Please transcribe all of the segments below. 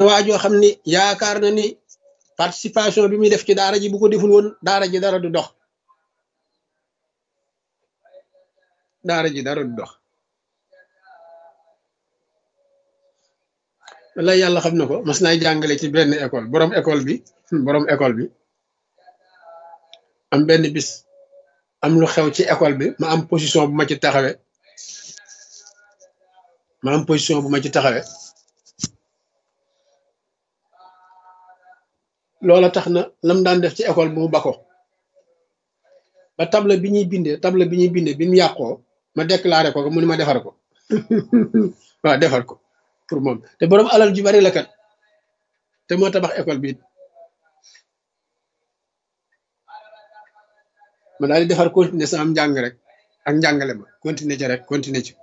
waajoo xam ni yaakaar na ni participation bi muy def ci daara ji bu ko deful woon daara ji dara du dox daara ji dara du dox wallaay yàlla xam na ko mas naay jàngale ci benn école borom école bi am benn bis am lu xew ci école bi ma am position bu ma ci taxawe loola tax na lam daan def ci école bi mu bako ba table bi ñuy bindee bi mu yàqoo ma déclaré ko mu ni ma defar ko waaw defar ko pour moom te boroom alal ju bari la kat te moo tabax école bi ma daal di defar continuer sama njàng rek ak njàngale ma continuer ci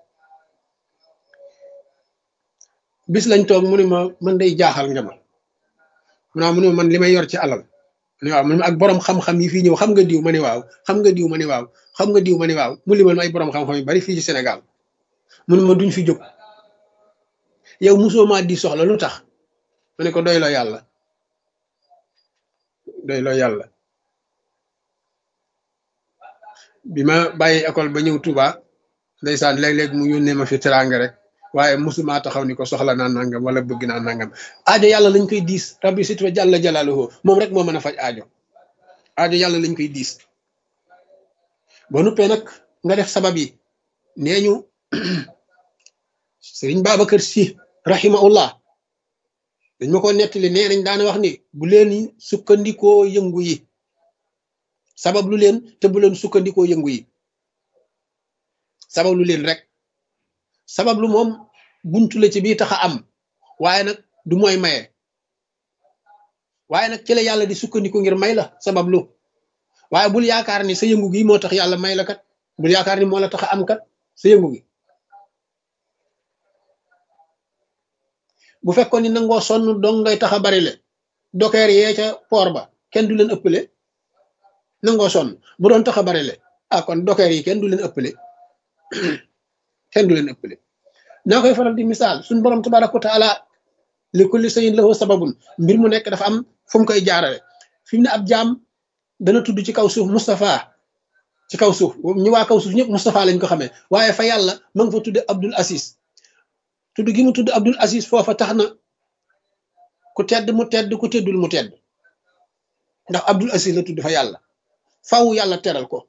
bis lañ toog mu ne ma man day jaaxal nga ma mu ne ma man li may yor ci alal waaw man ak borom xam-xam yi fii ñëw xam nga diw ma ne waaw xam nga diw ma ne waaw xam nga diw ma ne waaw mu limal ma ay borom xam-xam yu bari fii ci Sénégal mu ne ma duñ fi jóg yow mosoo maa di soxla lu tax ma ne ko doyloo yàlla bi ma bàyyi école ba ñëw Touba ndeysaan léeg-léeg mu yónnee ma fi teraanga rek waaye mosuma taxaw ni ko soxla naa nangam wala bëgg naa nangam aajo yàlla lañ koy diis rabbi sitwa jàlla jalaaluhu moom rek moo mën a faj aajo yàlla lañ koy diis boo nuppee nag nga def sabab yi nee ñu sëriñ Babacar Si rahimahullah dañ ma ko nettali nee nañ daana wax ni bu leen sukkandikoo yëngu yi sabab lu leen te bu leen sukkandikoo yëngu yi sabab lu leen rek sabab lu moom buntu la ci bii tax a am waaye nag du mooy maye waaye nag ci la yàlla di sukkandiku ngir may la sabab lu waaye bul yaakaar ni sa yëngu gi moo tax yàlla may la kat bul yaakaar ni moo la tax a am kat sa yëngu gi bu fekkoon ni nangoo sonn dong ngay tax a bari le dokeer yee ca poor ba kenn du leen ëppale nangoo sonn bu doon tax a bari le kon dokeer yi kenn du leen ëppale naa koy faral di misaal suñ borom tabaraka wa taala li kulli shay'in lahu sababun mbir mu nekk dafa am fu mu koy jaarale fi mu ne ab jaam dana tudd ci kaw suuf Moustapha ci kaw suuf ñi waa kaw suuf ñëpp Moustapha lañ ko xamee waaye fa yàlla ma nga fa tudde Abdul Aziz tudd gi mu tudd Abdul Aziz foofa tax na ku tedd mu tedd ku teddul mu tedd ndax Abdul Aziz la tudd fa yàlla faw yàlla teral ko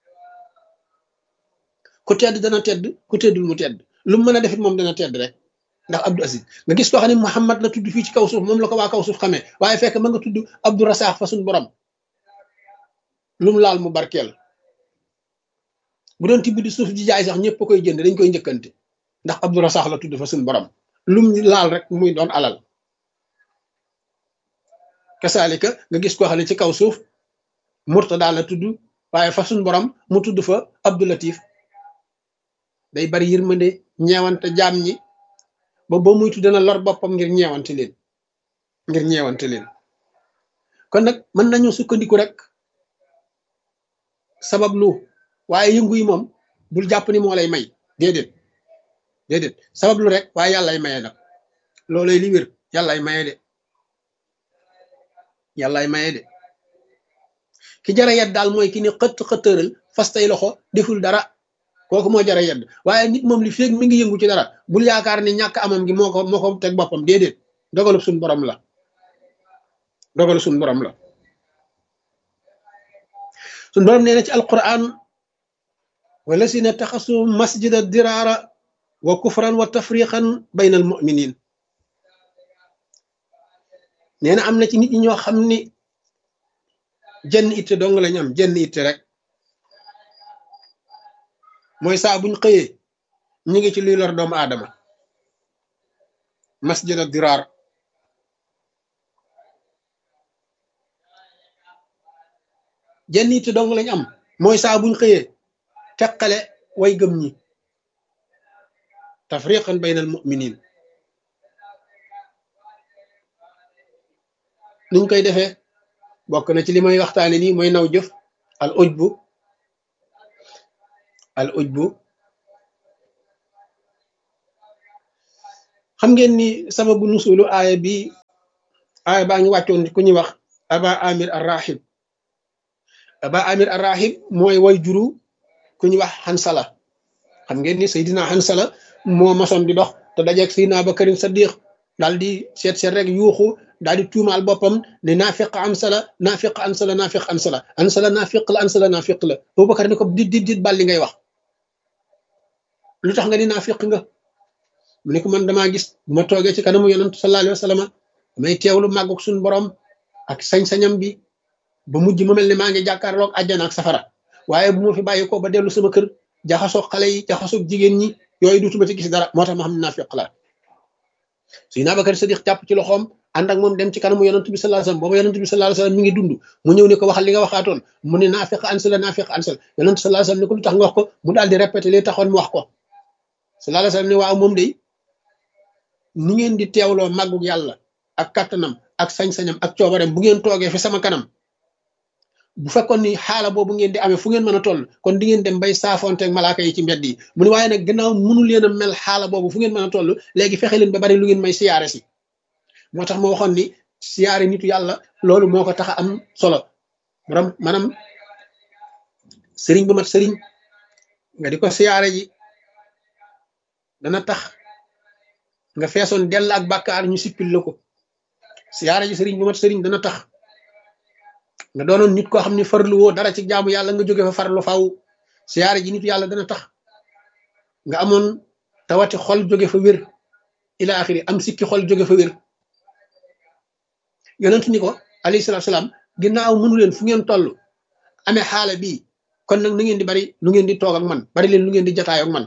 ku tedd dana tedd ku teddul mu tedd lu mu mën a defit moom dana tedd rek ndax Abdul Aziz nga gis koo xam ne Muhammad la tudd fii ci kaw suuf moom la ko waa kaw suuf xamee waaye fekk ma nga tudd Abdou Rassakh fa suñ borom lu mu laal mu barkeel bu doon tibb di suuf ji jaay sax ñëpp koy jënd dañ koy njëkkante ndax Abdou Rassakh la tudd fa suñ borom lu mu laal rek muy doon alal kasaalika nga gis koo xam ne ci kaw suuf Murtada la tudd waaye fa suñ borom mu tudd fa Abdou Latif day bari yërmande ñeewante jaam ñi ba muy tudd na lor boppam ngir ñeewante leen kon nag mën nañu sukkandiku rek sabab lu waaye yëngu yi moom bul jàpp ni moo lay may déedéet sabab lu rek waaye yàllay maye nag loolay li wér yàllay maye de ki jara yedd daal mooy ki ni xëttëral fas tay loxo deful dara kooku moo jara yedd waaye nit moom li feeg mi ngi yëngu ci dara bul yaakaar ni ñàkk amam gi moo ko teg boppam déedéet dogalu suñ borom la suñ borom nee na ci alquran wallasina taxasu masjida diraara wa kufran wa tafriqan bayna al muminin nee na am na ci nit ñi ñoo xam ni jenn itte dong lañ am jenn itte rek mooy saa buñ xëyee ñu ngi ci luy lor doomu aadama masjid ad diraar jenn itte dong lañ am mooy saa buñ xëyee teqale way gëm ñi tafriqan bayna al muminin nuñ koy defee bokk na ci li may waxtaane nii mooy naw jëf al ujbu xam ngeen ni sababu nusulu aaya bi aaya baa ngi wàccoon ku ñuy wax aba amir arrahib. aba amir arrahib mooy way juru ku ñuy wax xansala. xam ngeen ni Seydina xansala moo masoon di dox te dajeeg Seydina Abubakarin Saddiq daal di seet seet rek yuuxu daal di tuumaal boppam ne naafiq ansala naafiq ansala naafiq ansala ansala naafiq la ansala naafiq la Abubakar ni ko dit bal li ngay wax lu tax nga ni naafiq nga mu ne ko man damaa gis bu ma toogee ci kanamu yonent sallallahu alayhi wa sallam damay teewlu màggug suñu borom ak sañ-sañam bi ba mujj ma mel ne maa ngi jàkkaarloog àjjana ak safara waaye bu ma fi bàyyi ko ba dellu sama kër jaxasoog xale yi jaxasoog jigéen ñi yooyu duutuma ci gis dara moo tax ma xam ne naafiq la Seydina Abubakar Sadiq jàpp ci loxoom ànd ak moom dem ci kanamu yonent bi sallallahu alayhi wasallam booba yonent bi sallallahu alayhi wasallam mi ngi dund mu ñëw ne ko waxal li nga waxaatoon mu ne naafiq ansala naafiq ansala yonent sallallahu alayhi wasallam ne ko lu tax nga wax ko mu daal di répété li taxoon mu wax ko sallallahu alayhi wasallam ne waaw moom day ni ngeen di teewloo màggug yàlla ak kattanam ak sañ-sañam ak coobareem bu ngeen toogee fi sama kanam bu fekkoon ni xaala boobu ngeen di amee fu ngeen mën a toll kon di ngeen dem bay saafonteeg malaaka yi ci mbedd yi mu ne waaye nag gannaaw mënu leen a mel xaala boobu fu ngeen mën a toll léegi fexe leen ba bari lu ngeen may siyaare si moo tax ma waxoon ni siyaare nitu yàlla loolu moo ko tax a am solo borom maanaam sëriñ bu mat sëriñ nga di ko siyaare ji dana tax nga feesoon dell ak bàkkaar ñu sippil la ko siyaare ji sëriñ bu mat sëriñ dana tax nga doonoon nit koo xam ne farlu woo dara ci jaamu yàlla nga jóge fa farlu faw siyaare ji nitu yàlla dana tax nga amoon tawati xol jóge fa wér ila axiri am sikki xol jóge fa wér yonent ni ko alayhi salaatu salaam ginnaaw mënu leen fu ngeen toll amee xaala bii kon nag na ngeen di bari lu ngeen di toog ak man bari leen lu ngeen di jataay ak man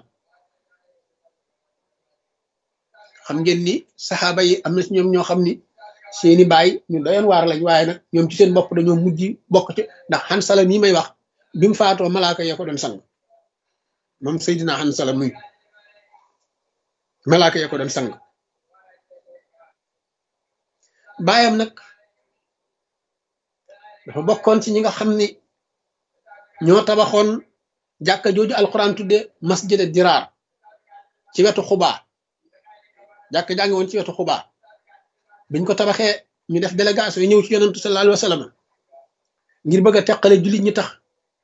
xam ngeen ni saxaaba yi am na si ñoom ñoo xam ni seeni baay ñu doyoon waar lañ waaye nag ñoom ci seen bopp dañoo mujj bokk ci ndax Hansala nii may wax bi mu faatoo malaaka yee ko doon sang moom Seydina Hansala muy malaaka yee ko doon sang baayam nag dafa bokkoon ci ñi nga xam ni ñoo tabaxoon jàkka jooju alquran tudde masjid diraar ci wetu xubaa jàkka jàngi woon ci wetu xubaa biñ ko tabaxee ñu def délégation yi ñëw ci yonantu sallallahu alayhi wa sallam ngir bëgg a teqale jullit ñi tax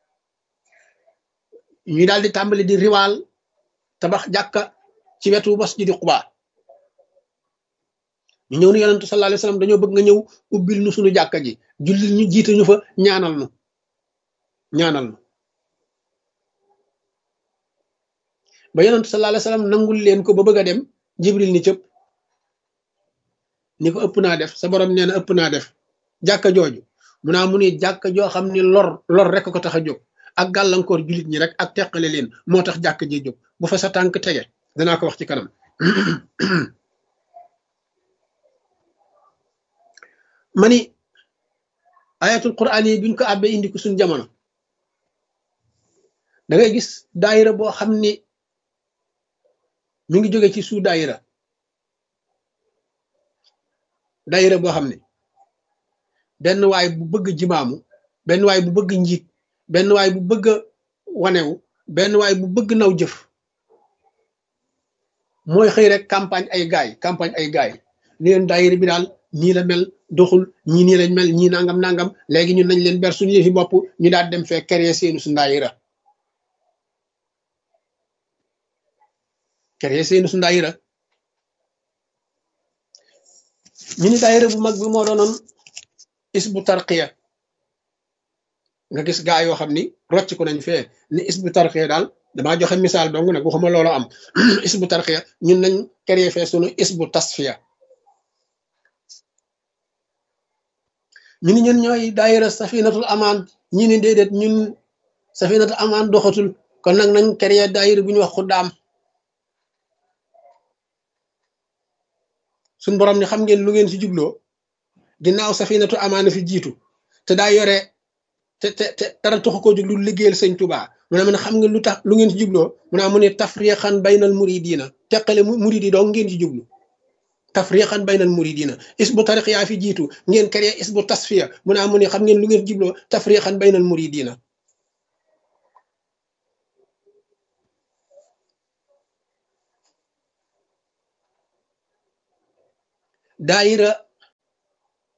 ñu daal di tàmbali di riwaal tabax jàkka ci wetu masjidi xubaa ñu ñëw ni yonantu sallallahu alayhi wa sallam dañoo bëgg nga ñëw ubbil nu suñu jàkka ji jullit ñu jiite ñu fa ñaanal nu ba yonantu sallallahu alayhi wa sallam nangul leen ko ba bëgg a dem jibril ni cëpp ni ko ëpp naa def sa borom nee na ëpp naa def jàkka jooju mu naa mu ni jàkka joo xam ni lor rek ko tax a jóg ak gàllankoor jullit ñi rek ak teqale leen moo tax jàkka ji jóg bu fa sa tànk tege danaa ko wax ci kanam ma ni ayatul quran yi biñ ko àbbee indi ko suñ jamono da ngay gis daayira boo xam ni mi ngi jóge ci suu daayira boo xam ne benn waay bu bëgg jimaamu benn waay bu bëgg njiit benn waay bu bëgg wanewu benn waay bu bëgg naw jëf mooy xëy rek campagne ay gaay ni leen daayira bi daal nii la mel doxul ñii nii lañ mel ñii nangam léegi ñun nañ leen ber suñu yëfi bopp ñu daal dem fee créer seenu su daayira ñu ni daayira bu mag bi moo doonoon isbu tarqiya nga gis gaa yoo xam ni rocc ko nañ fee ni isbu tarqiya daal damaa joxe misaal dong nag waxuma loolu am isbu tarqiya ñun nañ créé fee sunu isbu tasfiya ñu ni ñun ñooy daayira safinatul amaan ñi ni déedéet ñun safinatul amaan doxatul kon nag nañ créé daayira bu ñu wax xuddaam suñ borom ni xam ngeen lu ngeen ci jubloo ginnaaw safinatu amaana fi jiitu te daa yore te dara taxu koo jóg lu liggéeyal sëñ Tuubaa mu ne xam nga lu tax lu ngeen ci jubloo mu ne tafriqan baynal muridina teqale muridi doo ngeen ci jublu tafriqan baynal muridina isbu tariqiya fi jiitu ngeen créé isbu tasfiya mu ne xam ngeen lu ngeen ci jubloo tafriqan baynal muridina daayira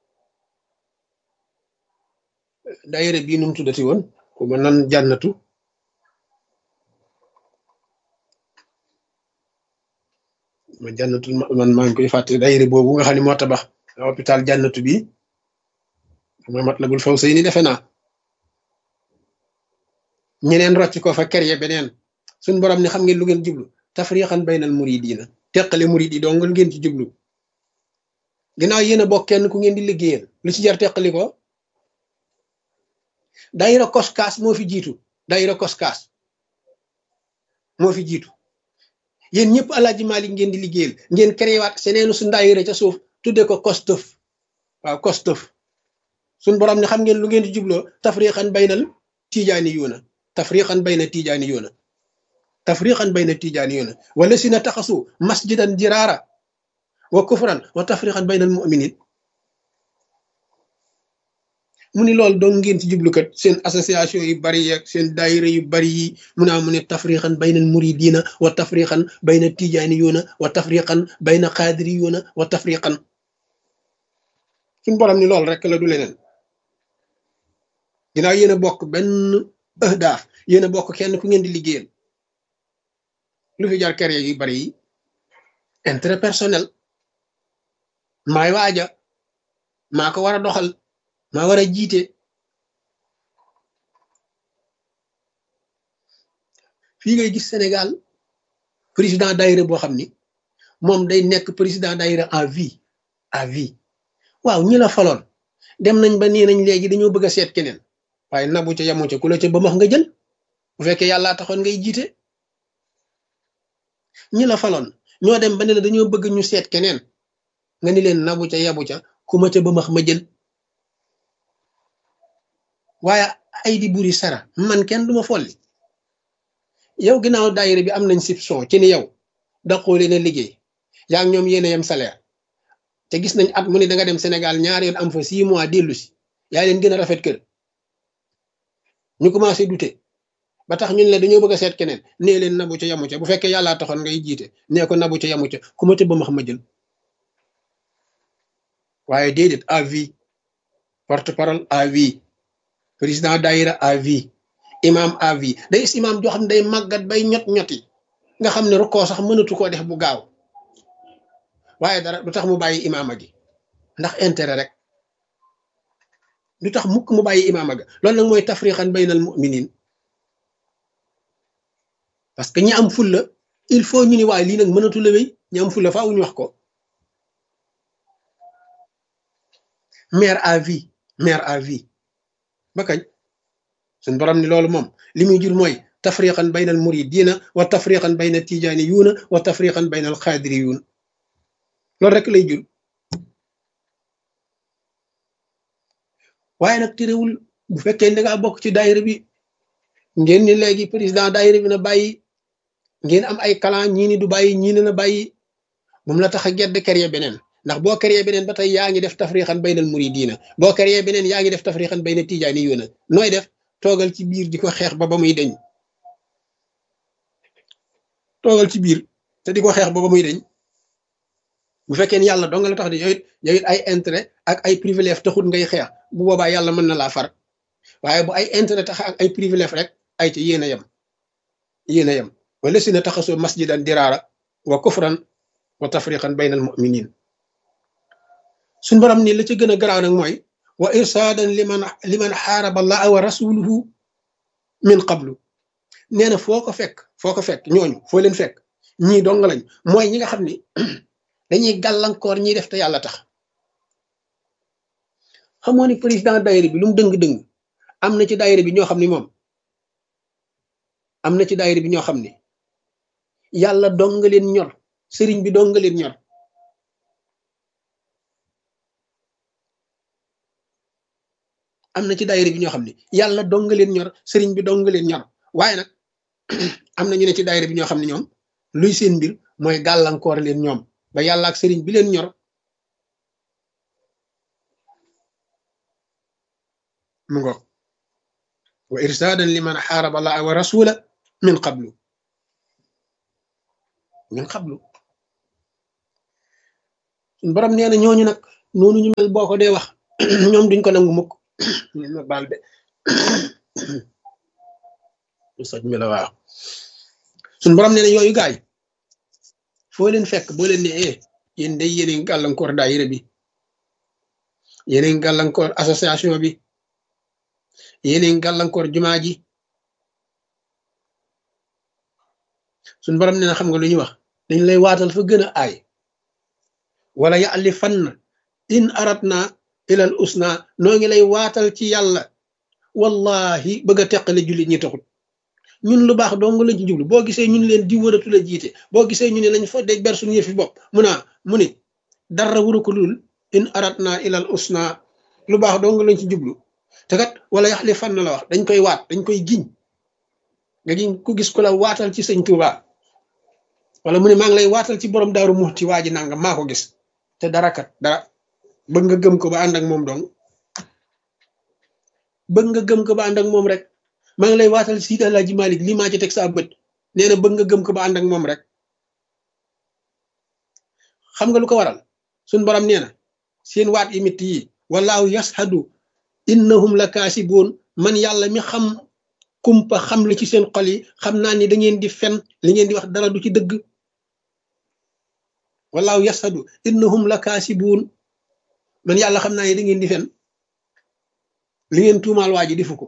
daayira bii nu mu tuddati woon ko ma nan jànnatu ma jànnatu man maa ngi koy fàtte daayira boobu nga xam ne moo tabax hôpital jànnatu bi mooy Matlabul Fawzayni defe naa ñeneen rocc ko fa créé beneen suñ borom ni xam ngeen lu ngeen jublu tafriqan baynal muridina teqale murid yi dong ngeen ci jublu ginnaaw yéen a bokk kenn ku ngeen di liggéeyal lu ci jar teqali ko daayira koskaas moo fi jiitu daayira koskaas moo fi jiitu yéen ñëpp Alaaji Maalik ngeen di liggéeyal ngeen créé waat seneenu su daayira ca suuf tudde ko kostëf waaw kostëf suñ borom ne xam ngeen lu ngeen di jubloo tafriqan baynal tijaani yuuna tafriqan bayna tijaani yuuna tafriqan bayna tijaani yuuna wala si na taxasu masjidan jiraara wa kufran wa tafriqan baynal muminin mu ni loolu dong ngeen ci jublukat seen association yu bari yeeg seen daayira yu bari yi mu ne tafriqan baynal muridina wa tafriqan bayna tijaani yuuna wa tafriqan bayna xaadiri yuuna wa tafriqan suñ borom ni loolu rek la du leneen ginnaaw yéen a bokk benn ahdaaf yéen a bokk kenn ku ngeen di liggéeyal lu fi jar kere yu bari yi intérêt personnel maay waaja maa ko war a doxal maa war a jiite fii ngay gis Sénégal président daayira boo xam ni moom day nekk président daayira à vie waaw ñi la faloon dem nañ ba nee nañ léegi dañoo bëgg a seet keneen waaye nabu ca yamu ca ku la ca ba max nga jël bu fekkee yàllaa taxoon ngay jiite ñi la faloon ñoo dem ba ne la dañoo bëgg ñu seet keneen nga ni leen nabu ca yabu ca ku ma ca ba max ma jël waaye ay di buri sara man kenn duma folli yow ginnaaw daayira bi am nañ soupçon ci ni yow daqoo leen a liggéey yaa ngi ñoom yéen a yem salaire te gis nañ at mu ne da nga dem Sénégal ñaari yoon am fa 6 mois dellu si yaa leen gën a rafet kër ñu commencé douter ba tax ñun la dañoo bëgg a seet keneen nee leen nabu ca yamu ca bu fekkee yàllaa taxoon ngay jiite nee ko nabu ca yamu ca ku ma ca ba ma xam ma jël waaye déedéet à vie porte-parole à vie président daayira à vie imam à vie day is imam joo xam ne day màggat bay ñoti nga xam ne rukkoo sax mënatu koo def bu gaaw waaye dara du tax mu bàyyi imaama gi ndax intérêt rek du tax mukk mu bàyyi imaama ga loolu nag mooy tafriqan baynal muminin parce que ñi am fulla il faut ñu ni waaye lii nag mënatu la wéy ñi am fulla faaw ñu wax ko maire à vie ba kañ suñ borom ni loolu moom li muy jur mooy tafriqan baynal muridina wa tafriqan bayna tijaani yuuna wa tafriqan baynal xaadiri yuun loolu rek lay jur waaye nag terewul bu fekkee da ngaa bokk ci daayira bi ngeen ni léegi président daayira bi na bàyyi ngeen am ay clan ñii ni du bàyyi ñii ne na bàyyi moom la tax a gedd créer beneen ndax boo créer beneen ba tey yaa ngi def tafriqan baynal muridina boo créer beneen yaa ngi def tafriqan bayna tijaani yuuna nooy def toogal ci biir di ko xeex ba muy deñ toogal ci biir te di ko xeex ba muy deñ bu fekkee ni yàlla dong la tax di yow it ay intérêt ak ay privilège taxut ngay xeex bu boobaa yàlla mën na laa far waaye bu ay intérêt tax ak ay privilège rek ay ci yéen a yem wala si na taxasoo masjidan diraara wa kufran wa tafriqan baynal muminin suñ borom ni la ca gën a garaaw nag mooy wa irsaadan liman xaaraba allaha wa rasuluhu min qablu nee na foo ko fekk ñooñu foo leen fekk ñii dong lañ mooy ñi nga xam ni dañuy gàllankoor ñiy def te yàlla tax xamoo ni président daayira bi lu mu dëng-dëng am na ci daayira bi ñoo xam ni moom am na ci daayira bi ñoo xam ni yàlla dong nga leen ñor sëriñ bi dong nga leen ñor am na ci daayira bi ñoo xam ni yàlla dong nga leen ñor sëriñ bi dong nga leen ñor waaye nag am na ñu ne ci daayira bi ñoo xam ne ñoom luy seen mbir mooy gàllankoor leen ñoom ba yàlla ak sëriñ bi leen ñor mu ngo wa irsaadan liman xaaraba allaha wa rasula min qablu suñ borom nee na ñooñu nag noonu ñu mel boo ko dee wax ñoom duñ ko nangu mukk ngeen ma baal de soj mi la waaw suñu borom nee na yooyu gaay foo leen fekk boo leen ne yéen day yéen a ngi gàllankoor daayira bi yéen a ngi gàllankoor association bi yéen a ngi gàllankoor jumaa ji suñu borom nee na xam nga lu ñuy wax dañ lay waatal fa gën a aay wala yàlli fan in aratna ilal usna noo ngi lay waatal ci yàlla wallahi bëgg a teqale jullit ñi taxut ñun lu baax dong lañ ci jublu boo gisee ñun leen di wëratu la jiite boo gisee ñu ne lañ fa dej ber suñu yëfi bopp mu ni dara wuru ko lul in aratna ilal usna lu baax dong lañ ci jublu te kat wala yaxli fan la wax dañ koy waat dañ koy giñ nga giñ ku gis ku la waatal ci sëñ Tuuba wala mu ne maa ngi lay waatal ci borom daaru muxti waa ji nangam maa ko gis te dara kat dara bëgg nga gëm ko ba ànd ak moom dong bëgg nga gëm ko ba ànd ak moom rek maa ngi lay waatal si Alaaji Malik lii maa ci teg sa bët nee na bëgg nga gëm ko ba ànd ak moom rek xam nga lu ko waral suñ borom nee na seen waat yi mitt yi wallaahu yashadu innahum la kaasiboon man yàlla mi xam kumpa xam li ci seen xol yi xam naa ni da ngeen di fen li ngeen di wax dara du ci dëgg wallaahu yashadu innahum la kaasiboon man yàlla xam naa ni da ngeen di fen li ngeen tuumaal waa ji defu ko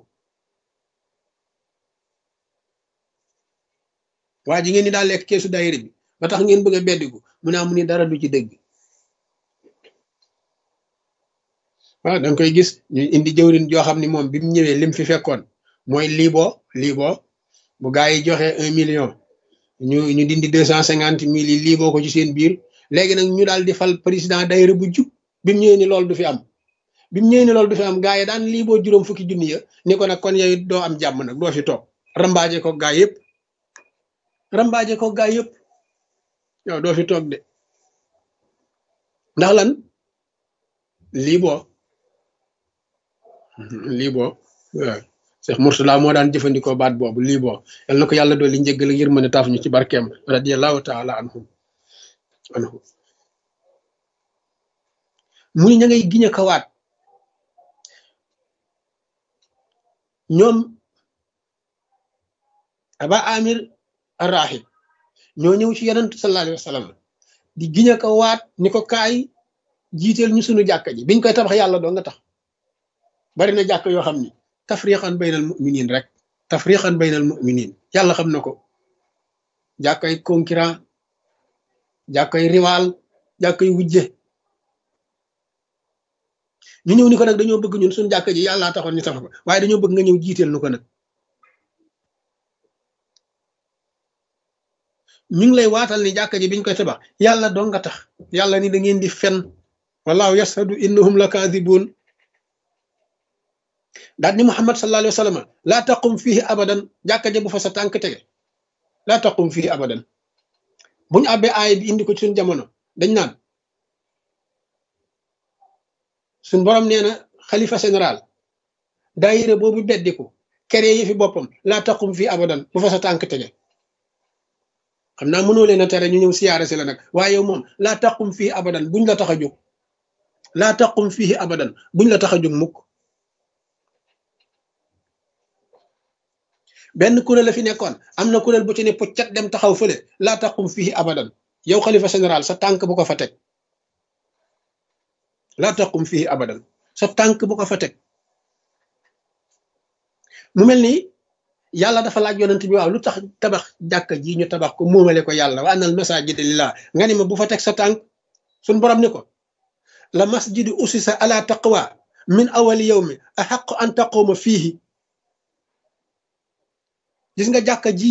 waa ji ngeen ni daal lekk keesu daayira bi ba tax ngeen bëgg a beddiku mu ne amu ni dara du ci dëgg waaw danga koy gis ñu indi jëwrin joo xam ni moom bi mu ñëwee lim fi fekkoon mooy liiboo bu gaa yi joxe 1 million ñu dindi 250 000 yi liiboo ko ci seen biir léegi nag ñu daal di fal président daayira bu jub bi mu ñëwee ni loolu du fi am gaa yi daan liiboo juróom fukki junni ya ni ko nag kon yow doo am jàmm nag doo fi toog rambaaje ko gaa yëpp yow doo fi toog de ndax lan liiboo waaw Cheikh Mourtala moo daan jëfandikoo baat boobu liiboo yal na ko yàlla dool li njëggal ak yërmande taaf ñu ci barkeem radiyallahu taala anhu mu ni ña ngay giñ a kawaat ñoom aba amir arrahib ñoo ñëw ci yonent sallallahu alayhi wa sallam di giñ a kawaat ni ko kaay jiiteel ñu sunu jàkka ji biñ koy tabax yàlla doo nga tax bari na jàkk yoo xam ni tafriqan baynal mu'minin rek tafriqan baynal mu'minin yàlla xam na ko jàkkay concurrent jàkkay rival jàkkay wujje ñu ñëw ni ko nag dañoo bëgg ñun suñu jàkka ji yàlla taxoon ñu tabax ko waaye dañoo bëgg nga ñëw jiiteel nu ko nag ñu ngi lay waatal ni jàkka ji biñ koy tabax yàlla doo nga tax yàlla ni da ngeen di fen wallahu yashhadu innahum la kaadibuun daal ni Muhammad sallallahu alayhi wa sallam laa taqum fihi abadan jàkka ja bu fa sa tànk tege laa taqum fihi abadan bu ñu àbbee aay bi indi ko ci suñu jamono dañ naan suñ borom nee na xalifa général daayira boobu beddiku kere yi fi boppam laa taqum fihi abadan bu fa sa tànk tege xam naa mënoo leen a tere ñu ñëw siyaare si la nag waaye yow moom laa taqum fihi abadan buñ la tax a jóg laa taqum fihi abadan buñ la tax a jóg mukk benn kuréel la fi nekkoon am na kuréel bu ci ne puccat dem taxaw fële laa taqum fii abadan yow xalifa général sa tànk bu ko fa teg laa taqum fii abadan sa tànk bu ko fa teg mu mel ni yàlla dafa laaj yonent bi waaw lu tax tabax jàkka ji ñu tabax ko moomale ko yàlla wa annal masajida lillah nga ni ma bu fa teg sa tànk suñ borom ni ko la masjidu usisa ala taqwa min awali yawmi ahaqu an taquma fiihi gis nga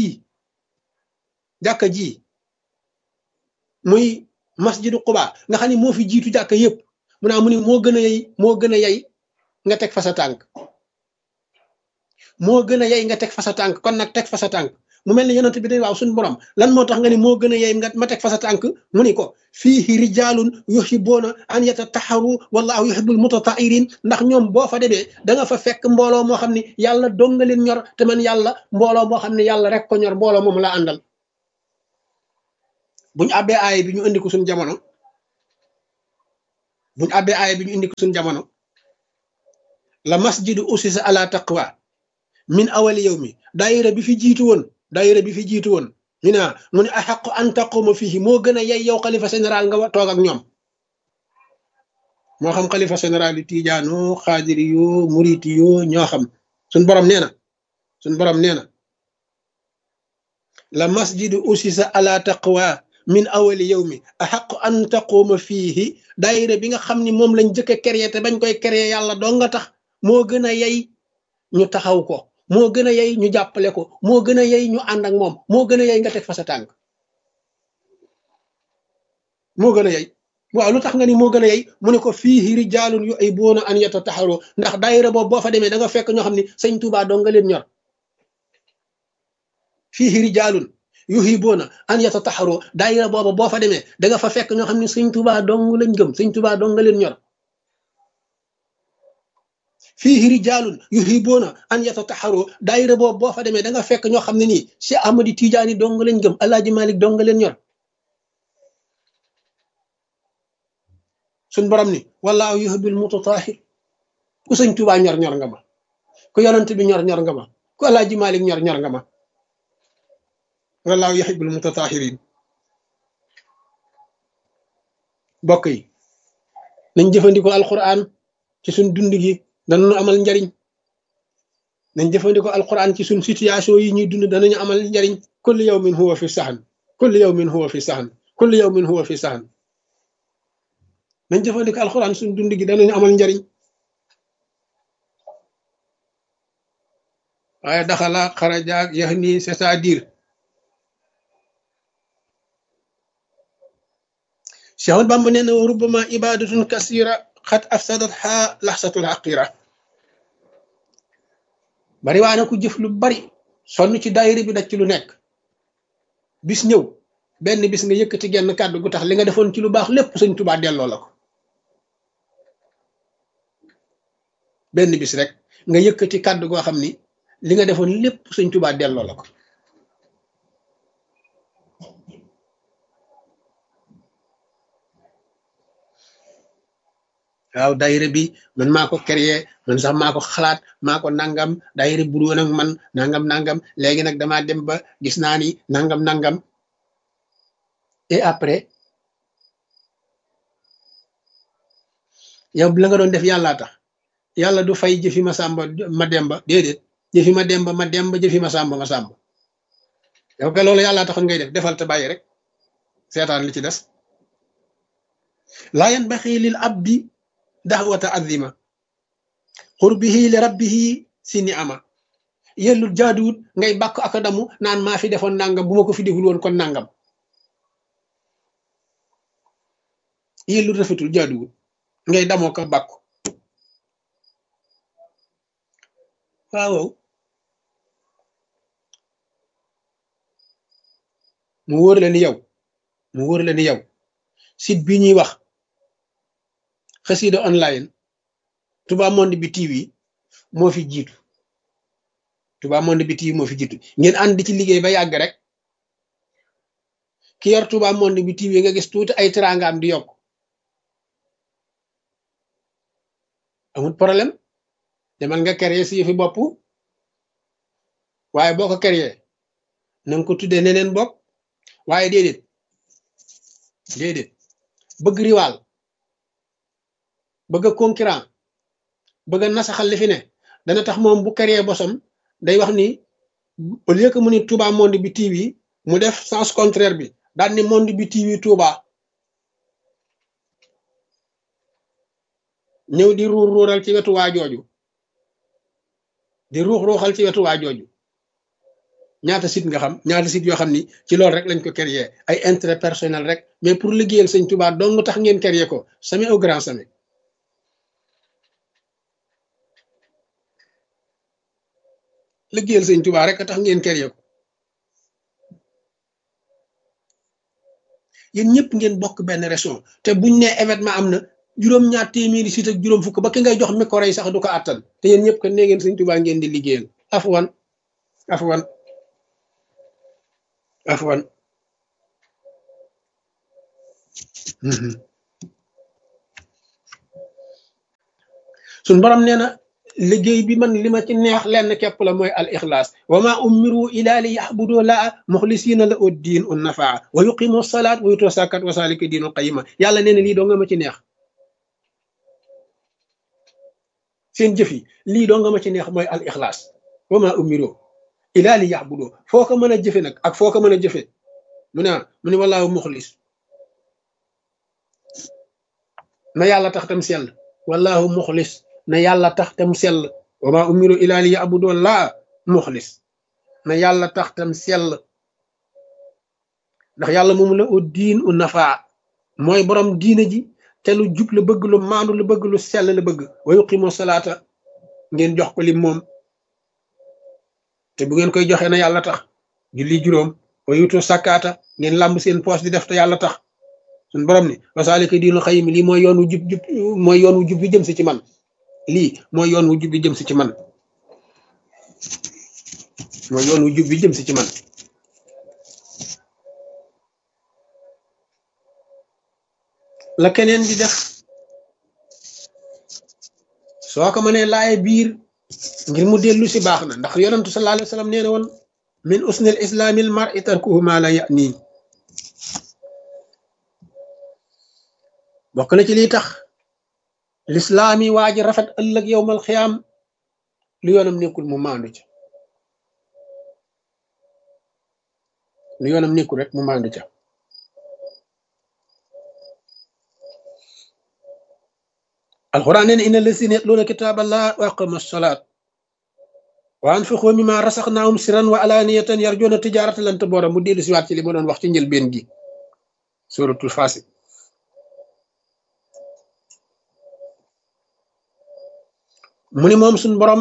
jàkka ji muy masjidu Quba nga xam ne moo fi jiitu jàkka yëpp mu ni moo gën a yey nga teg fa sa tànk moo gën a yey nga teg fa sa tànk kon nag teg fa sa tànk mu mel ni yonent bi day waaw suñu borom lan moo tax nga ni moo gën a yey nga ma teg fa sa tànk mu ni ko fiihi rijaalun yuhibbuuna an yatatahharu wallahu yuhibbul mutatahhirin ndax ñoom boo fa demee da nga fa fekk mbooloo moo xam ne yàlla dong nga leen ñor te man yàlla mbooloo moo xam ne yàlla rek ko ñor mbooloo moom la àndal buñu àbbee aaya bi ñu indi ko suñu jamono la masjidu usisa ala taqwa min awali yawmi daayira bi fi jiitu woon mu ne axaqu an taquma fihi moo gën a yey yow xalifa général nga toog ak ñoom moo xam xalifa général yi tiijaano xaadiri yoo muriti yoo ñoo xam suñ borom nee na la masjidu usisa ala taqwa min awali yawmi axaqu an taquma fihi daayira bi nga xam ni moom lañ jëkk a créé te bañ koy créé yàlla doo nga tax moo gën a yey ñu taxaw ko moo gën a yey ñu jàppale ko moo gën a yey ñu ànd ak moom moo gën a yey nga teg fa sa tànk moo gën a yey waaw lu tax nga ni moo gën a yey mu ne ko fiihi rijaalun yuhibbuuna an yatataharu ndax daayira boobu boo fa demee da nga fekk ñoo xam ne sëñ Tuubaa doo nga leen ñor fiihi rijaalun yuhibbuuna an yatataharu daayira boobu boo fa demee da nga fa fekk ñoo xam ne sëñ Tuubaa dong lañ gëm sëñ Tuubaa dong nga leen ñor fiihi rijaalun yuhibbuuna an yatataharu daayira boobu boo fa demee da nga fekk ñoo xam ne nii Cheikh Ahmadi Tijaani dong lañ gëm Alaaji Malik dong nga leen ñor suñ borom ni wallaahu yuhibbul mutatahhir ku sëñ Tuubaa ñor nga ma ku yonent bi ñor nga ma ku Alaaji Malik ñor nga ma wallaahu yuhibbul mutatahhirin bokk yi nañ jëfandikoo alquran ci suñ dund gi danañu amal njariñ nañ jëfandikoo alquran ci suñ situation yi ñuy dund danañu amal njariñ kullu yawmin huwa fi sahan kullu yawmin huwa fi sahan kullu yawmin huwa fi sahan nañ jëfandikoo alquran suñ dund gi danañu amal njariñ waaye daxala xarajaak yax nii c'est-à-dire Cheikh Ahmad Bamba nee na wa rubbama ibadatun kasira xat afsadatha laxsatul xaqira bari waa na ku jëf lu bari sonn ci daayira bi daj ci lu nekk bis ñëw benn bis nga yëkkati genn kàddu gu tax li nga defoon ci lu baax lépp sëñ Tuubaa delloo la ko benn bis rek nga yëkkati kàddu goo xam ni li nga defoon lépp sëñ Tuubaa delloo la ko waaw daayira bi man maa ko créé man sax maa ko xalaat maa ko nangam daayira bu woon ak man nangam léegi nag damaa dem ba gis naa ni nangam et après yow la nga doon def yàllaa tax yàlla du fay jëfi ma sàmba ma demba déedéet jëfi ma demba jëfi ma sàmba yow ka loolu yàllaa taxoon ngay def defal te bàyyi rek seetaan li ci des laa yanbaxi lil abdi daxwata azima xurbihi li rabbihi si ni ama yellul jaaduwut ngay bàkk ak damu naan maa fi defoon nangam bu ma ko fi deful woon kon nangam yellul rafetul jaaduwut ngay damoo ko bàkku waaw mu wóor la ni yow site bi ñuy wax xasida online Touba Monde bi TV moo fi jiitu Touba Monde bi TV moo fi jiitu ngeen ànd di ci liggéey ba yàgg rek ki yor Touba Monde bi TV nga gis tuuti ay teraangaam di yokk amul problème demal nga créer si yëfi bopp waaye boo ko créer na nga ko tuddee neneen bopp waaye déedéet bëgg riwaal bëgg concurrent bëgg nasaxal li fi ne dana tax moom bu créer bosam day wax ni au lieu que mu ni Touba Monde bi TV mu def sens contraire bi daan ni Monde bi TV Touba ñëw di ruural ci wetu waa jooju di ruuxal ci wetu waa jooju ñaata site nga xam ñaata site yoo xam ni ci loolu rek lañ ko créer ay intérêt personnel rek mais pour liggéeyal sëñ Touba dong tax ngeen créer ko jamais au grand jamais liggéeyal sëñ Touba rek tax ngeen créer ko yéen ñëpp ngeen bokk benn région te buñ ne événement am na juróom-ñaar téeméeri site ak juróom fukk ba ki ngay jox micro yi sax du ko àttan te yéen ñëpp que nee ngeen sëñ Touba ngeen di liggéeyal afwan suñ borom nee na liggéey bi man li ma ci neex lenn képp la mooy al ixlaas wa ma umiru ila li yaxbudu laa muxlisina la ud diin un nafaa wa yuqimu salaat wa yutu sakat wa salika diinul qayima yàlla nee na lii doo nga ma ci neex seen jëf yi lii doo nga ma ci neex mooy al ixlaas wa ma umiru ila li yaxbudu foo ko mën a jëfe nag ak foo ko mën a jëfe mu ne wallaahu muxlis na yàlla tax tam sell wallaahu muxlis na yàlla tax tam sell wa ma umiru ila li yaxbudu laa muxlis na yàlla tax tam sell ndax yàlla moomu la u diin u nafaa mooy borom diine ji te lu jub la bëgg lu maandu la bëgg lu sell la bëgg wa yuqimu salaata ngeen jox ko lim moom te bu ngeen koy joxe na yàlla tax julli juróom wa yutu sakkaata ngeen làmb seen poos di def te yàlla tax suñ borom ni wasaalika diinul xayim lii mooy yoon wu jub mooy yoon wu jub bi jëm si ci man lii mooy yoon wu jub bi jëm si ci man mooy yoon wu jub bi jëm si ci man la keneen di def soo ko mënee laaye biir ngir mu dellu si baax na ndax yonentu sallallahu alayhi wa sallam nee na woon min usnil islaamil mar'i tarkuhu ma la ya'ni bokk na ci lii tax lislaam yi waa ji rafet ëllëg yowmal xiyaam lu yoonam nekkul mu maandu ca lu yoonam nekkul rek mu maandu ca alquran nee na inna lazina yatluuna kitaaballah wa aqamu salaat wa anfiqu mimma rasaqnaahum sirran wa alaaniyatan yarjuuna tijaaratan lan tabuura mu dellu si waat ci li ma doon wax ci njëlbeen gi suratul Faasiq mu ni moom suñ borom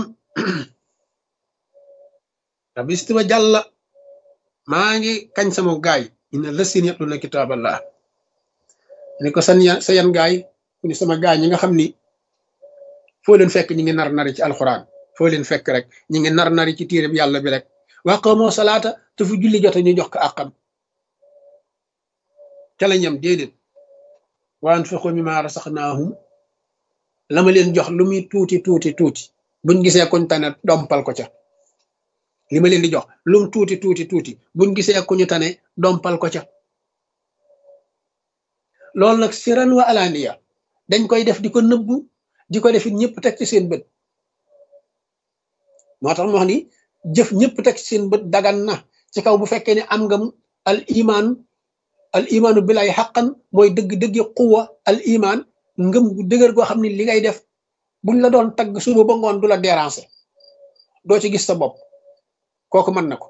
rabbi wa jàlla maa ngi kañ sama gaay inna lazina yatluuna kitaaballah ni ko sa yan gaay ku ni sama gaay ñi nga xam ni foo leen fekk ñi ngi nar nari ci alxuraan foo leen fekk rek ñi ngi nar nari ci téereb yàlla bi rek wa aqamu salaata te fu julli jote ñu jox ko àqam ca la ñam déedéet wa anfiqu mimma rasaqnaahum la ma leen jox lu muy tuuti tuuti tuuti buñ gisee kuñ tane dompal ko ca li ma leen di jox lum tuuti tuuti tuuti buñ gisee ku ñu tane dompal ko ca loolu nag siran wa alaaniya dañ koy def di ko nëbbu di ko def it ñëpp teg ci seen bët moo tax mu wax ni jëf ñëpp teg ci seen bët dagan na ci kaw bu fekkee ne am nga al imaanu bilaay xaqan mooy dëgg-dëggi quwa al imaan ngëm gu dëgër goo xam ne li ngay def buñ la doon tagg suba ba ngoon du la déranger doo ci gis sa bopp kooku mën na ko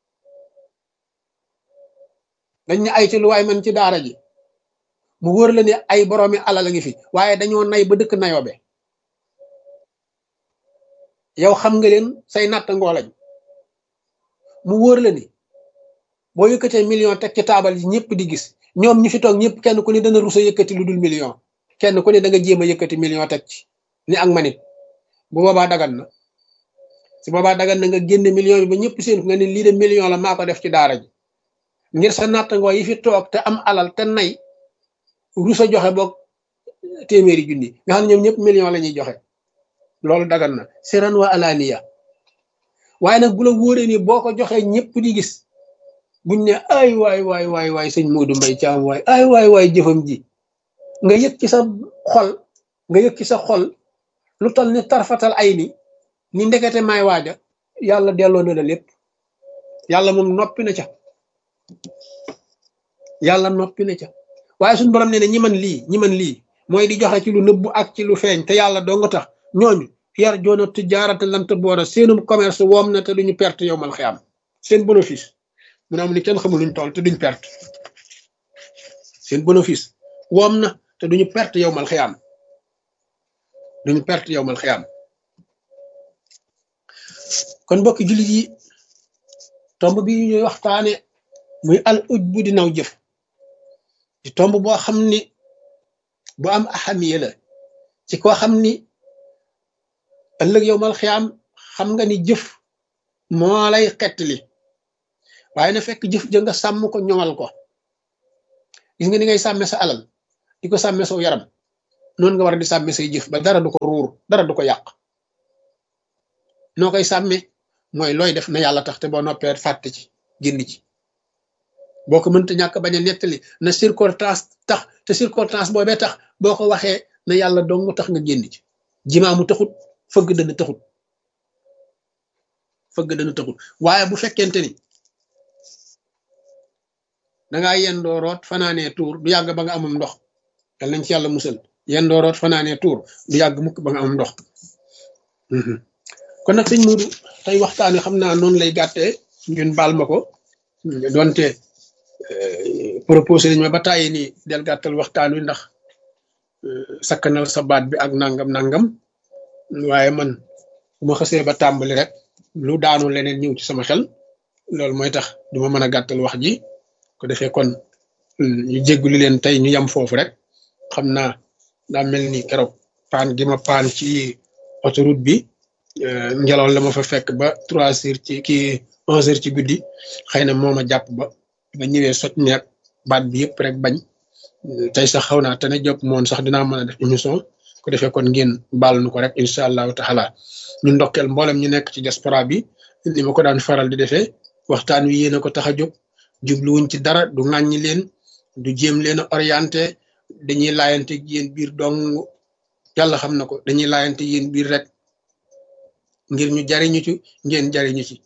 dañ ne ay ci lu waay man ci daara ji mu wóor la ne ay boroomi alal a ngi fi waaye dañoo nay ba dëkk nayoobe yow xam nga leen say natt ngoolañ mu wóor la ni boo yëkkatee million teg ci taabal yi ñëpp di gis ñoom ñi fi toog ñëpp kenn ku ne dana rusa yëkkati lu dul million kenn ku ne da nga jéem a yëkkati million teg ci ni ak manit bu boobaa dagan na si boobaa dagan na nga génne million bi ba ñëpp seen nga ne lii de million la maa ko def ci daara ji ngir sa nattangoo yi fi toog te am alal te nay rusa joxe boog téeméeri junni nga xam ne ñoom ñëpp million la ñuy joxe loolu dagan na siran wa alaaniya waaye nag bu la wóoree ni boo ko joxee ñëpp di gis buñ ne ay waay sëñ Modou Mbaye Thiam waay jëfam ji nga yëg ci sa xol lu toll ni tarfatal ay ni ndekete may waaja yàlla delloo na la lépp yàlla moom noppi na ca waaye suñu borom nee na ñi man lii mooy di joxe ci lu nëbbu ak ci lu feeñ te yàlla doo nga tax ñooñu yar joona tijaarata lant boora seenum commerce woom na te duñu perte yow mal xiyaam seen bénéfice mu ne am ni kenn xamul luñ toll te duñ perte seen bénéfice woom na te duñu perte yow mal xiyaam kon mbokki jullit yi tomb bi ñuy waxtaane muy al uj bu di naw jëf di tomb boo xam ni bu am ahamiya la ci koo xam ni ëllëg yow mal xiyaam xam nga ni jëf moo lay xettali waaye na fekk jëf ja nga sàmm ko ñoŋal ko gis nga ni ngay sàmme sa alal di ko sàmme sa yaram noonu nga war a di sàmme say jëf ba dara du ko ruur dara du ko yàq noo koy sàmmee mooy looy def na yàlla tax te boo noppee fàtte ci génn ci boo ko mënta ñàkk bañ a nettali na circonstance tax te circonstance boobee tax boo ko waxee na yàlla dong tax nga génn ci jimaamu taxut fëgg dana taxut waaye bu fekkente ni dangaa yendoo root fanaanee tuur du yàgg ba nga amum ndox yal nañ ci yàlla musal yendoo root fanaanee tuur du yàgg mukk ba nga amum ndox kon nag sëñ Modou tey waxtaan wi xam naa noonu lay gàttee ngeen baal ma ko donte proposé nañ ma ba tàyyi ni del gàttal waxtaan wi ndax sakkanal sa baat bi ak nangam waaye man bu ma xasee ba tàmbali rek lu daanu leneen ñëw ci sama xel loolu mooy tax duma mën a gàttal wax ji ko defee kon ñu jéggulu leen tey ñu yam foofu rek xam naa daa mel ni keroog paan gi ma paan ci autoroute bi ngelaw la ma fa fekk ba 3 heures ci kii 11 heures ci guddi xëy na moo ma jàpp ba ñëwee soj neeg baat bi yëpp rek bañ tey sax xaw naa te ne jóg moon sax dinaa mën a def émission ko defee kon ngeen baal nu ko rek incha allahu taala ñu ndokkeel mboolem ñu nekk ci diaspora bi ni ma ko daan faral di defee waxtaan wi yéen a ko tax a jóg jubluwuñ ci dara du ŋàññi leen du jéem leen a orienté dañuy laayante yéen biir dong yàlla xam na ko dañuy laayante yéen biir rek ngir ñu jariñu ci ngeen jariñu ci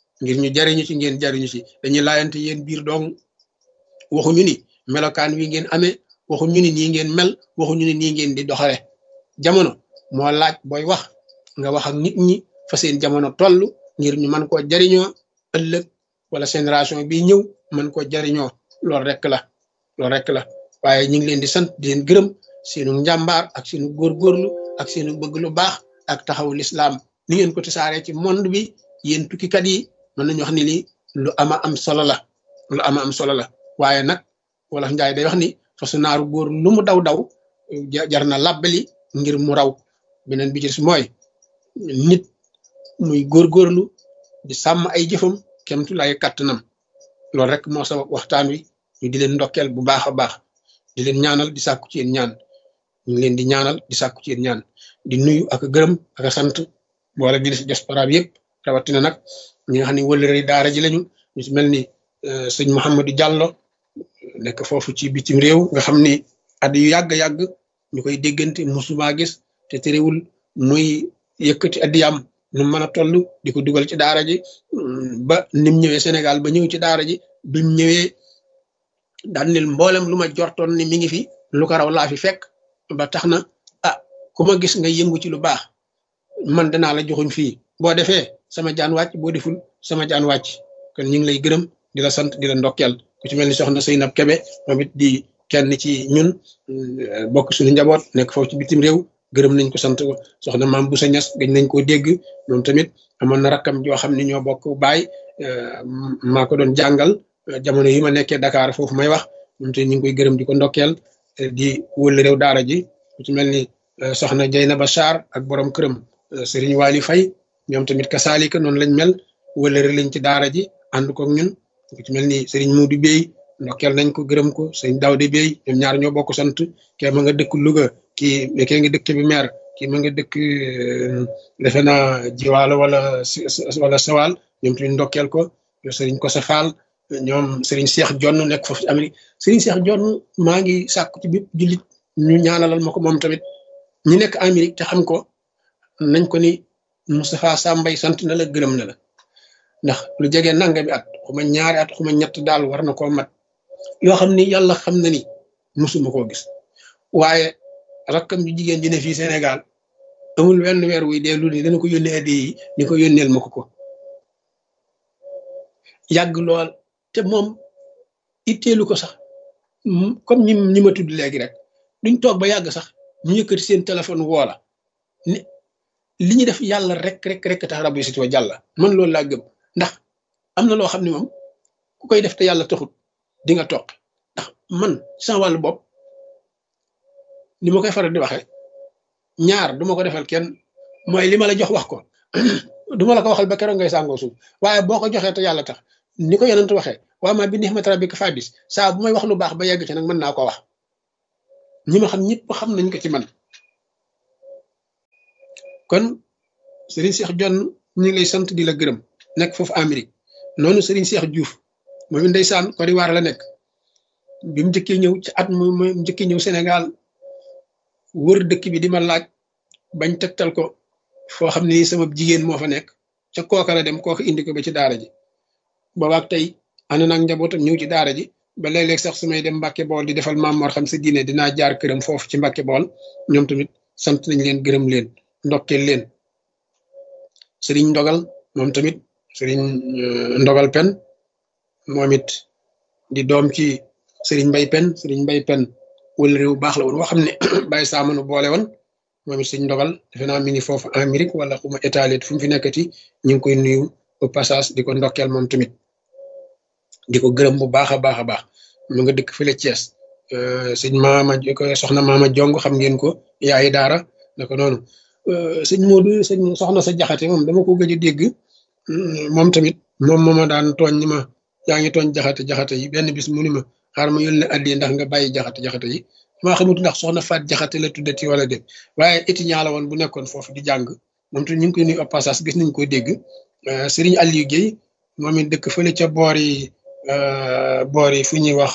ngeen jariñu ci dañuy laayante yéen biir dong waxuñu ni melokaan wi ngeen amee waxuñu ni nii ngeen mel waxuñu ni nii ngeen di doxale jamono moo laaj booy wax nga wax ak nit ñi fa seen jamono toll ngir ñu mën koo jariñoo ëllëg wala génération bi ñëw mën koo jariñoo loolu rek la waaye ñu ngi leen di sant di leen gërëm seenu njàmbaar ak seenu góorgóorlu ak seenu bëgg lu baax ak taxawu lislaam ni ngeen ko tasaaree ci monde bi yéen tukkikat yi mën nañu wax ni lii lu ama am solo la waaye nag wala njaay day wax ni fasu naaru góor lu mu daw jar na làbbali ngir mu raw beneen bi ci mooy nit muy góorgóorlu di sàmm ay jëfam kemtu lay kàttanam loolu rek moo sabab waxtaan wi ñu di leen ndokkeel bu baax a baax di leen ñaanal di sàkku ci yéen ñaan ñu ngi leen di ñaanal di sàkku ci yéen ñaan di nuyu ak gërëm ak sant boole bi ci diaspora bi yëpp rawatina nag ñi nga xam ne wëllëre daara ji lañu ñu ci mel ni sëñ Mouhamadou Diallo nekk foofu ci bitim réew nga xam ni at yu yàgg ñu koy déggante musuma gis te terewul muy yëkkati addiyam nu mën a toll di ko dugal ci daara ji ba nim ñëwee Sénégal ba ñëw ci daara ji bim ñëwee daan nil mboolem lu ma jortoon ni mi ngi fi lu ko raw laa fi fekk ba tax na ku ma gis nga yëngu ci lu baax man danaa la joxuñ fii boo defee sama jaan wàcc boo deful sama jaan wàcc kon ñu ngi lay gërëm di la sant di la ndokkeel ku ci mel ni soxna Seynab Kebe moom it di kenn ci ñun bokk suñu njaboot nekk foofu ci bitim réew gërëm nañ ko sant ko soxna maam Boussa Niass gañ nañ koo dégg moom tamit amoon na rakkam joo xam ne ñoo bokk baay maa ko doon jàngal jamono yi ma nekkee Dakar foofu may wax moom tamit ñu ngi koy gërëm di ko ndokkeel di wël réew daara ji ku ci mel ni soxna Jeynaba Sarr ak borom këram Serigne Wali Faye ñoom tamit kasaalika noonu lañ mel wëlëre lañ ci daara ji ànd ko ñun ku ci mel ni Serigne Modou Bey ndokkeel nañ ko gërëm ko Serigne Daouda Bey ñoom ñaar ñoo bokk sant kee ma nga dëkk Louga kii nga dëkk bi maire kii ma nga dëkk defe naa Jiwaalo wala Sawal ñoom tamit ndokkeel ko Serigne Kosa Fall ñoom Serigne Cheikh Jonn nekk foofu ci Amérique Serigne Cheikh Jonn maa ngi sàkku ci bépp jullit ñu ñaanalal ma ko moom tamit ñi nekk Amérique te xam ko nañ ko ni Moustapha Sambay sant na la gërëm na la ndax lu jege nanga bi at xuma ñaari at xuma ñett daal war na koo mat yoo xam ni yàlla xam na ni musuma koo gis waaye rakkam ju jigéen ji ne fii Sénégal amul wenn weer wuy dee lu ni dana ko yónnee addi yi ni ko yónneel ma ko yàgg lool te moom itteelu ko sax comme ñi ma tudd léegi rek duñ toog ba yàgg sax ñu yëkkati seen téléphone woola ni li ñu def yàlla rek tax rabbi si wa jàlla man loolu laa gëm ndax am na loo xam ne moom ku koy def te yàlla taxut di nga toog ndax man sama wàllu bopp ni ma koy faral di waxee ñaar duma ko defal kenn mooy li ma la jox wax ko duma la ko waxal ba keroog ngay sàngoo suuf waaye boo ko joxee te yàlla tax ni ko yonent waxee waa ma bi ni'mati rabbika fadis saa bu may wax lu baax ba yegg ci nag mën naa ko wax ñi ma xam ñëpp xam nañ ko ci man kon Serigne Cheikh Jonn ñu ngi lay sant di la gërëm nekk foofu Amérique noonu Serigne Cheikh Diouf moom it ndeysaan Côte d'Ivoire la nekk bi mu njëkkee ñëw ci at mu njëkkee ñëw Sénégal wër dëkk bi di ma laaj bañ tegtal ko foo xam ne sama jigéen moo fa nekk ca kooka la dem kooka indi ko ba ci daara ji boobaak tey ànd naag njabootam ñëw ci daara ji ba léeg-léeg sax su may dem Mbàkke Bool di defal Maam Mor Xam Sa Diine dinaa jaar këram foofu ci Mbàkke Bool ñoom tamit sant nañ leen gërëm leen ndokkeel leen sëriñ ndogal moom tamit sëriñ ndogal pen moom it di doom ci sëriñ mbay pen wala réew baax la woon woo xam ne bàyyi saamanu boole woon moom it sëriñ ndogal defe naa mi ngi foofu Amérique wala xuma étalit fu mu fi nekkati ñu ngi koy nuyu au passage di ko ndokkeel moom tamit di ko gërëm bu baax a baax a baax mu nga dëkk fële Thiès sëñ maama ko soxna maama jong xam ngeen ko yaayi daara naka noonu sëñ Modou sëñ soxna sa jaxate moom dama ko gëj a dégg moom tamit moom moo ma daan tooñ ni ma yaa ngi tooñ jaxate yi benn bis mu ni ma xaar ma yónnee addi ndax nga bàyyi jaxate yi maa xamut ndax soxna faat jaxate la tuddati wala dé waaye étudiant la woon bu nekkoon foofu di jàng moom tamit ñu ngi koy nuyu au passage gis nañ ko dégg Serigne Aliou Guèye moom it dëkk fële ca boor yi fu ñuy wax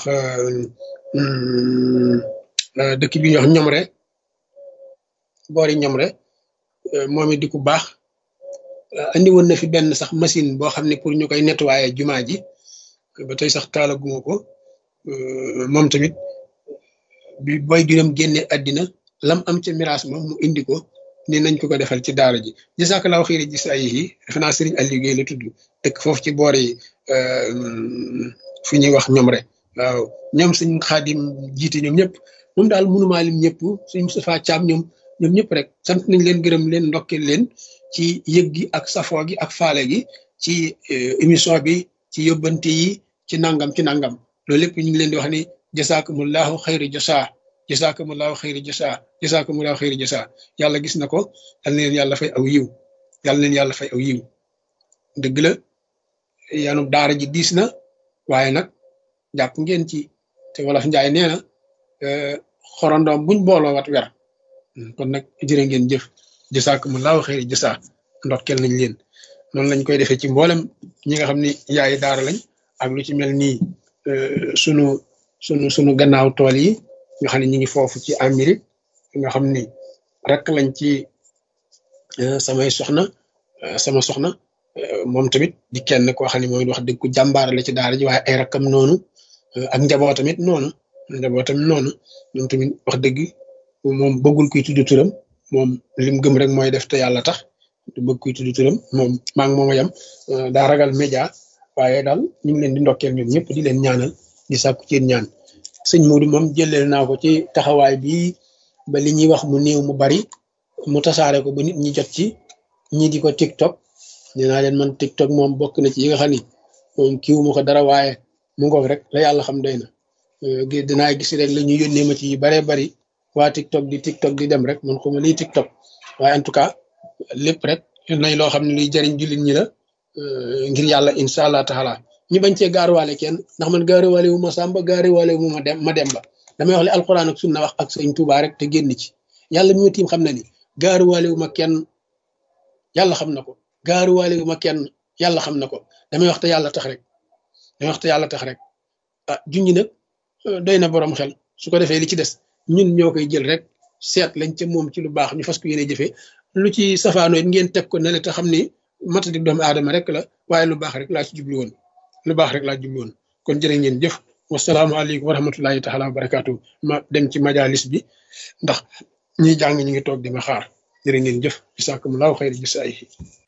dëkk bi ñuy wax ñomre boor yi ñomre moom it di ku baax andi woon na fi benn sax machine boo xam ne pour ñu koy nettoyer jumaa ji ba tey sax taalaguma ko moom tamit bi boy juróom génne àddina lam am ca miraas moom mu indi ko ni nañ ko defal ci daara ji jazakallahu xayri gis ay yi defe naa Serigne Aliou Guèye la tudd dëkk foofu ci boor yi fi ñuy wax ñoom rek waaw ñoom suñ xaadim jiite ñoom ñëpp moom daal mënumaa lim ñëpp suñ Moustapha Thiam ñoom ñëpp rek sant nañ leen gërëm leen ndokkeel leen ci yëg gi ak safoo gi ak faale gi ci émission bi ci yóbbante yi ci nangam loolu lépp ñu ngi leen di wax ni jasaakumullahu xayri jasaa jasaakumullahu xayri jasaa jasaakumullahu xayri jasaa yàlla gis na ko yal na leen yàlla fay aw yiw yàlla leen yàlla fay aw yiw dëgg la yanu daara ji diis na waaye nag jàpp ngeen ci te wolof njaay nee na xorondoom buñ booloo wat wer kon nag jërë ngeen jëf jasaakumullahu xayri jasaa ndokkeel nañ leen noonu lañ koy defee ci mboolem ñi nga xam ni yaayi daara lañ ak lu ci mel nii sunu gannaaw tool yi nga xam ne ñi ngi foofu ci Amérique nga xam ni rek lañ ci sama soxna moom tamit di kenn koo xam ne mooy wax dëgg ku jàmbaar la ci daara ji waaye ay rakkam noonu ak njabootam noonu ñoom tamit wax dëgg moom bëggul kuy tudd turam moom lim gëm rek mooy def te yàlla tax du bëgg kuy tudd turam moom maa ngi moom a yem daa ragal média waaye daal ñu ngi leen di ndokkeel ñoom ñëpp di leen ñaanal di sàkku ci ñaan sëñ Modou moom jëleel naa ko ci taxawaay bi ba li ñuy wax mu néew mu bari mu tasaare ko ba nit ñi jot ci ñi di ko TikTok nee naa leen man TikTok moom bokk na ci yi nga xam ni moom kiiwu ma ko dara waaye mu ngoog rek la yàlla xam doy na dinaa gis rek la ñu yónnee ma ci yu baree bari waa TikTok di dem rek man xuma liy TikTok waaye en tout cas lépp rek nañ loo xam ne luy jariñ jullit ñi la ngir yàlla incha allah taala ñu bañ cee gaaruwaale kenn ndax man gaaruwaale wu ma Samba gaaruwaale wu ma Demba damay wax li alquran ak sunna wax ak sëñ Tuubaa rek te génn ci yàlla mi ma tiim xam na ni gaaruwaale wu ma kenn yàlla xam na ko gaaruwaale wu ma kenn yàlla xam na ko damay wax te yàlla tax rek ah junñi nag doy na borom xel su ko defee li ci des ñun ñoo koy jël rek seet lañ ca moom ci lu baax ñu fas ko yéene jëfee lu ci safaanoo it ngeen teg ko ne la te xam ni matadi doomu aadama rek la waaye lu baax rek laa ci jublu woon kon jërë ngeen jëf wasalaamaaleykum wa rahmatullahi taala wa barakaatu ma dem ci majalis bi ndax ñiy jàng ñi ngi toog di ma xaar jërë ngeen jëf bisaakumulaahu xayri jazaa'ihi